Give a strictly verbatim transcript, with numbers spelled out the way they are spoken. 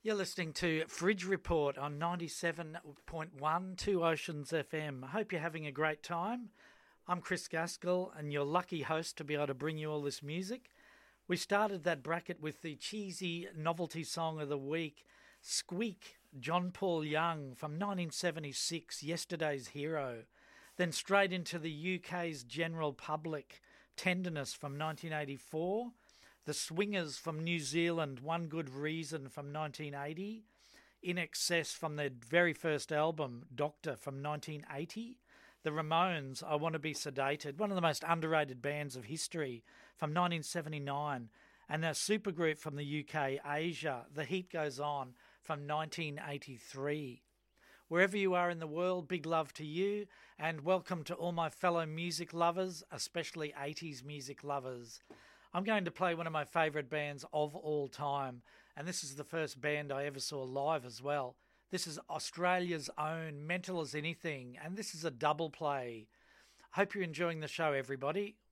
You're listening to Fridge Report on ninety-seven point one Two Oceans F M. I hope you're having a great time. I'm Chris Gaskell and your lucky host to be able to bring you all this music. We started that bracket with the cheesy novelty song of the week, Squeak, John Paul Young from nineteen seventy-six, Yesterday's Hero. Then straight into the U K's General Public, Tenderness from nineteen eighty-four. The Swingers from New Zealand, One Good Reason from nineteen eighty. In Excess from their very first album, Doctor from nineteen eighty. The Ramones, I Want to Be Sedated, one of the most underrated bands of history, from nineteen seventy-nine. And their supergroup from the U K, Asia, The Heat Goes On, from nineteen eighty-three. Wherever you are in the world, big love to you, and welcome to all my fellow music lovers, especially eighties music lovers. I'm going to play one of my favourite bands of all time, and this is the first band I ever saw live as well. This is Australia's own Mental as Anything, and this is a double play. Hope you're enjoying the show, everybody.